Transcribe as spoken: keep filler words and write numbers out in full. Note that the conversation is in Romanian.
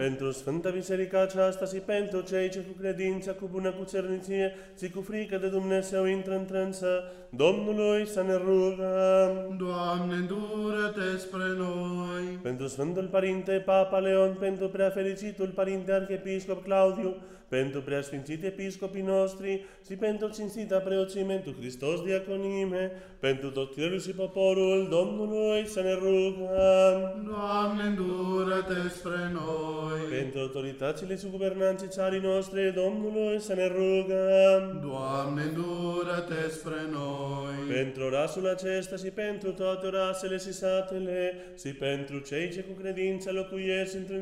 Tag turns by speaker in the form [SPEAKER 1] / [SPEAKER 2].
[SPEAKER 1] Pentru Sfânta Biserica aceasta și pentru cei ce cu credință, cu bună cucernicie și cu frică de Dumnezeu intră în trânsă, Domnului să ne rugăm.
[SPEAKER 2] Doamne, îndură-te spre noi.
[SPEAKER 1] Pentru Sfântul Părinte Papa Leon, pentru preafericitul Părinte Arhiepiscop Claudiu, pentru preasfințite episcopii noștri și pentru cinstita preoțime tu Hristos diaconime, pentru tot clerul și poporul Domnului să ne rugăm.
[SPEAKER 2] Doamne, îndură-te spre noi.
[SPEAKER 1] Pentru autoritățile și guvernanții țarii noastre Domnului să ne rugăm.
[SPEAKER 2] Doamne, îndură-te spre noi.
[SPEAKER 1] Pentru orașul acesta și pentru toate orașele și satele și pentru cei ce cu credință locuiesc într